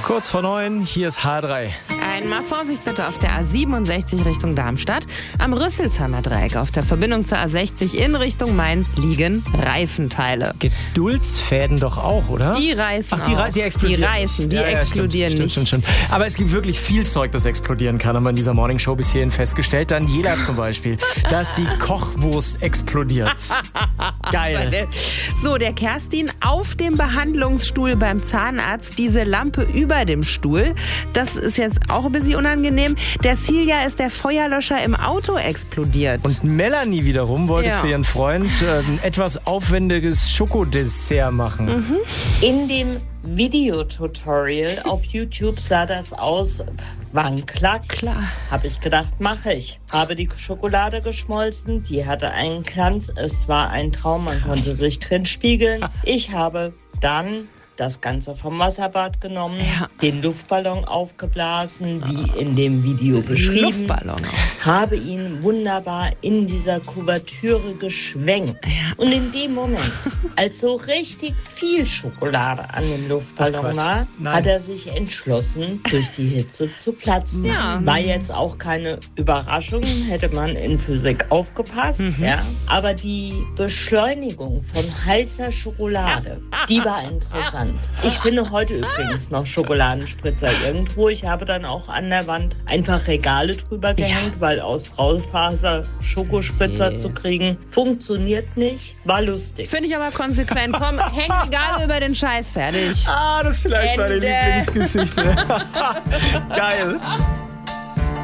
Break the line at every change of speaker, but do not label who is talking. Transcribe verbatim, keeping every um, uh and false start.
Kurz vor neun, hier ist H drei.
Einmal Vorsicht bitte auf der A siebenundsechzig Richtung Darmstadt. Am Rüsselsheimer Dreieck auf der Verbindung zur A sechzig in Richtung Mainz liegen Reifenteile.
Geduldsfäden doch auch, oder?
Die reißen
Ach, die,
auch.
die explodieren.
Die reißen, die
ja, ja,
explodieren
stimmt,
nicht.
Stimmt, stimmt, stimmt. Aber es gibt wirklich viel Zeug, das explodieren kann, haben wir in dieser Morningshow bis hierhin festgestellt. Daniela zum Beispiel, dass die Kochwurst explodiert. Geil.
So, der Kerstin auf dem Behandlungsstuhl beim Zahnarzt, diese Lampe über dem Stuhl. Das ist jetzt auch ein bisschen unangenehm. Der Silja ist der Feuerlöscher im Auto explodiert.
Und Melanie wiederum wollte
Ja.
für ihren Freund äh, ein etwas aufwendiges Schokodessert machen.
Mhm.
In dem Videotutorial auf YouTube sah das aus, war ein Klacks.
Klar.
Habe ich gedacht, mache ich. Habe die Schokolade geschmolzen, die hatte einen Glanz, es war ein Traum, man konnte sich drin spiegeln. Ich habe dann das Ganze vom Wasserbad genommen,
Ja.
den Luftballon aufgeblasen, wie in dem Video beschrieben.
Luftballon auch.
Habe ihn wunderbar in dieser Kuvertüre geschwenkt.
Ja.
Und in dem Moment, als so richtig viel Schokolade an dem Luftballon
Ach Quatsch.
war,
Nein.
hat er sich entschlossen, durch die Hitze zu platzen.
Ja.
War jetzt auch keine Überraschung, hätte man in Physik aufgepasst.
Mhm.
Ja. Aber die Beschleunigung von heißer Schokolade, die war interessant. Ich finde heute übrigens noch Schokoladenspritzer irgendwo. Ich habe dann auch an der Wand einfach Regale drüber gehängt, weil aus Raufaser Schokospritzer
Okay.
zu kriegen, funktioniert nicht. War lustig.
Finde ich aber konsequent. Komm, häng Regale über den Scheiß, fertig.
Ah, das ist vielleicht meine
Ende.
Lieblingsgeschichte. Geil.